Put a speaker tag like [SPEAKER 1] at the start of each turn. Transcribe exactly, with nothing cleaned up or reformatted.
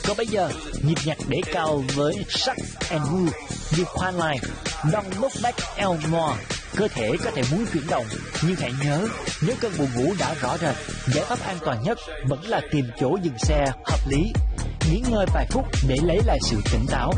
[SPEAKER 1] Còn bây giờ, nhịp nhạc đẩy cao với Sắc and Wu như khoan line, Don't Look Back Elmore. Cơ thể có thể muốn chuyển động, nhưng hãy nhớ, nếu cơn buồn ngủ đã rõ rệt, giải pháp an toàn nhất vẫn là tìm chỗ dừng xe hợp lý. Nghỉ ngơi vài phút để lấy lại sự tỉnh táo.